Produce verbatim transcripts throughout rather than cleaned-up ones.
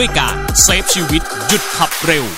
ด้วยการเซฟชีวิตหยุดขับเร็ว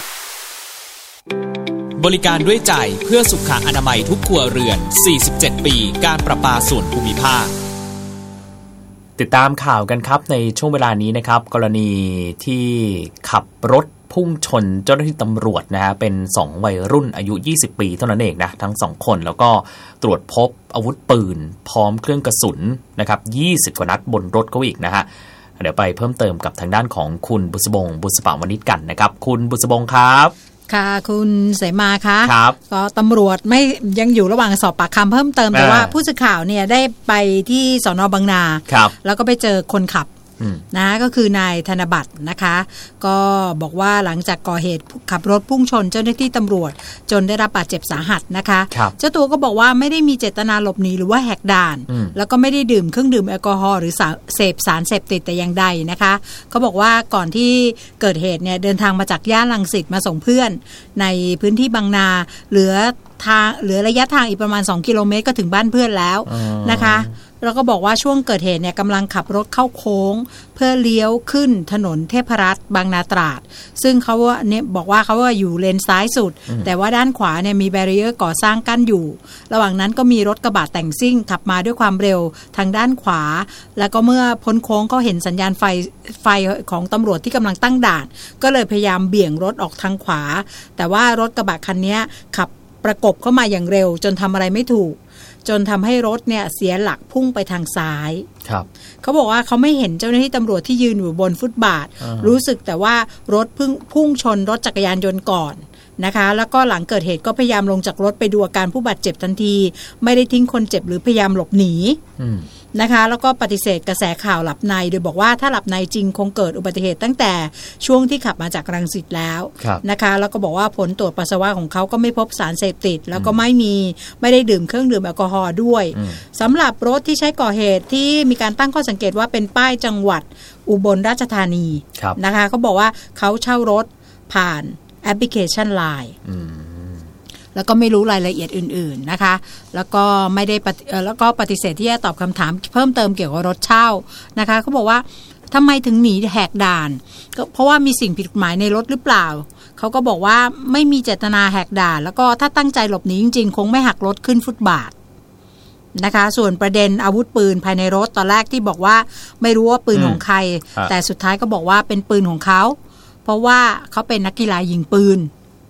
บริการด้วยใจเพื่อสุขอนามัยทุกครัวเรือนสี่สิบเจ็ดปีการประปาส่วนภูมิภาคติดตามข่าวกันครับในช่วงเวลานี้นะครับกรณีที่ขับรถพุ่งชนเจ้าหน้าที่ตำรวจนะฮะเป็นสองวัยรุ่นอายุยี่สิบปีเท่านั้นเองนะทั้งสองคนแล้วก็ตรวจพบอาวุธปืนพร้อมเครื่องกระสุนนะครับยี่สิบกว่านัดบนรถเขาอีกนะฮะเดี๋ยวไปเพิ่มเติมกับทางด้านของคุณบุษบงบุษปาวณิชกันนะครับคุณบุษบงครับค่ะคุณเสมาคะครับก็ตำรวจไม่ยังอยู่ระหว่างสอบปากคำเพิ่มเติมแต่ว่าผู้สื่อข่าวเนี่ยได้ไปที่สน.บางนาแล้วก็ไปเจอคนขับนะก็คือนายธนบัตรนะคะก็บอกว่าหลังจากก่อเหตุขับรถพุ่งชนเจ้าหน้าที่ตำรวจจนได้รับบาดเจ็บสาหัสนะคะเจ้าตัวก็บอกว่าไม่ได้มีเจตนาหลบหนีหรือว่าแหกด่านแล้วก็ไม่ได้ดื่มเครื่องดื่มแอลกอฮอล์หรือเสพสารเสพติดแต่อย่างใดนะคะเขาบอกว่าก่อนที่เกิดเหตุเนี่ยเดินทางมาจากย่านรังสิตมาส่งเพื่อนในพื้นที่บางนาเหลือทางเหลือระยะทางอีกประมาณสองกิโลเมตรก็ถึงบ้านเพื่อนแล้วนะคะแล้วก็บอกว่าช่วงเกิดเหตุเนี่ยกำลังขับรถเข้าโค้งเพื่อเลี้ยวขึ้นถนนเทพรัตน์บางนาตราดซึ่งเขาเนี่ยบอกว่าเขาว่าอยู่เลนซ้ายสุดแต่ว่าด้านขวาเนี่ยมีแบรีเออร์ก่อสร้างกั้นอยู่ระหว่างนั้นก็มีรถกระบะแต่งซิ่งขับมาด้วยความเร็วทางด้านขวาแล้วก็เมื่อพ้นโค้งเขาเห็นสัญญาณไฟไฟของตำรวจที่กำลังตั้งด่านก็เลยพยายามเบี่ยงรถออกทางขวาแต่ว่ารถกระบะคันนี้ขับประกบเข้ามาอย่างเร็วจนทำอะไรไม่ถูกจนทำให้รถเนี่ยเสียหลักพุ่งไปทางซ้ายครับเขาบอกว่าเขาไม่เห็นเจ้าหน้าที่ตำรวจที่ยืนอยู่บนฟุตบาทรู้สึกแต่ว่ารถพุ่งพุ่งชนรถจักรยานยนต์ก่อนนะคะแล้วก็หลังเกิดเหตุก็พยายามลงจากรถไปดูอาการผู้บาดเจ็บทันทีไม่ได้ทิ้งคนเจ็บหรือพยายามหลบหนีนะคะแล้วก็ปฏิเสธกระแสข่าวหลับในโดยบอกว่าถ้าหลับในจริงคงเกิดอุบัติเหตุตั้งแต่ช่วงที่ขับมาจากรังสิตแล้วนะคะแล้วก็บอกว่าผลตรวจปัสสาวะของเขาก็ไม่พบสารเสพติดแล้วก็ไม่มีไม่ได้ดื่มเครื่องดื่มแอลกอฮอล์ด้วยสำหรับรถที่ใช้ก่อเหตุที่มีการตั้งข้อสังเกตว่าเป็นป้ายจังหวัดอุบลราชธานีนะคะเขาบอกว่าเขาเช่ารถผ่านแอปพลิเคชัน ไลน์ แล้วก็ไม่รู้รายละเอียดอื่นๆนะคะแล้วก็ไม่ได้แล้วก็ปฏิเสธที่จะตอบคำถามเพิ่มเติมเกี่ยวกับรถเช่านะคะเขาบอกว่าทำไมถึงหนีแหกด่านก็เพราะว่ามีสิ่งผิดกฎหมายในรถหรือเปล่าเขาก็บอกว่าไม่มีเจตนาแหกด่านแล้วก็ถ้าตั้งใจหลบหนีจริงๆคงไม่หักรถขึ้นฟุตบาทนะคะส่วนประเด็นอาวุธปืนภายในรถตอนแรกที่บอกว่าไม่รู้ว่าปืนของใครแต่สุดท้ายก็บอกว่าเป็นปืนของเขาเพราะว่าเขาเป็นนักกีฬายิงปืน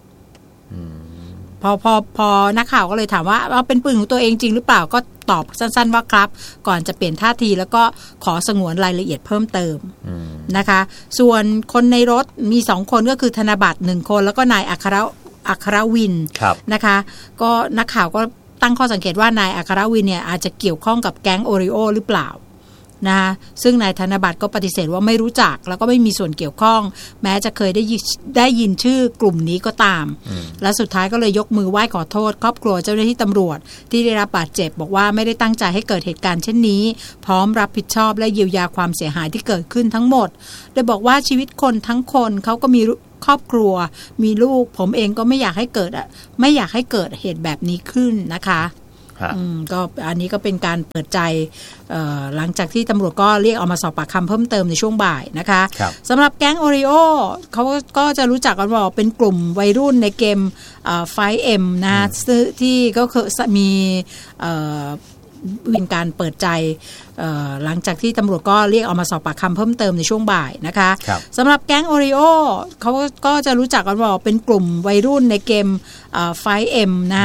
พอพอพอนักข่าวก็เลยถามว่าเอาเป็นปืนของตัวเองจริงหรือเปล่าก็ตอบสั้นๆว่าครับก่อนจะเปลี่ยนท่าทีแล้วก็ขอสงวนรายละเอียดเพิ่มเติมนะคะส่วนคนในรถมีสองคนก็คือธนบัตรหนึ่งคนแล้วก็นายอัครอัครวินนะคะก็นักข่าวก็ตั้งข้อสังเกตว่านายอัครวินเนี่ยอาจจะเกี่ยวข้องกับแก๊งโอริโอหรือเปล่านะคะซึ่งนายธนบัตรก็ปฏิเสธว่าไม่รู้จักแล้วก็ไม่มีส่วนเกี่ยวข้องแม้จะเคยได้ได้ยินชื่อกลุ่มนี้ก็ตามและสุดท้ายก็เลยยกมือไหว้ขอโทษครอบครัวเจ้าหน้าที่ตำรวจที่ได้รับบาดเจ็บบอกว่าไม่ได้ตั้งใจให้เกิดเหตุการณ์เช่นนี้พร้อมรับผิดชอบและเยียวยาความเสียหายที่เกิดขึ้นทั้งหมดโดยบอกว่าชีวิตคนทั้งคนเขาก็มีครอบครัวมีลูกผมเองก็ไม่อยากให้เกิดไม่อยากให้เกิดเหตุแบบนี้ขึ้นนะคะก็อันนี้ก็เป็นการเปิดใจหลังจากที่ตำรวจก็เรียกเอามาสอบปากคำเพิ่มเติมในช่วงบ่ายนะคะสำหรับแก๊งโอริโอเขาก็จะรู้จักกันว่าเป็นกลุ่มวัยรุ่นในเกมไฟเอ็มนะที่ก็คือมีเป็นการเปิดใจหลังจากที่ตำรวจก็เรียกเอามาสอบปากคำเพิ่มเติมในช่วงบ่ายนะคะสำหรับแก๊งโอริโอเขาก็จะรู้จักกันว่าเป็นกลุ่มวัยรุ่นในเกมไฟเอ็มนะ